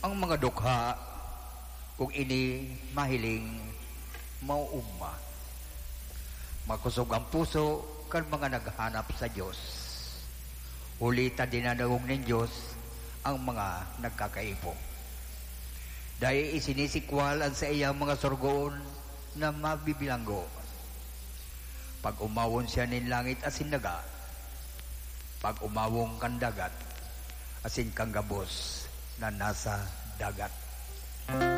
ang mga dukha kung ini mahiling mauumma. Makusog ang puso kan mga naghanap sa Diyos. Ulita dinadawog ng Diyos ang mga nagkakaipo. Dahil isinisikwal ang sa iya mga sorgoon na mabibilanggo. Pag umawon siya nin langit asin daga, pag umawong kan dagat, asin kang gabos na nasa dagat.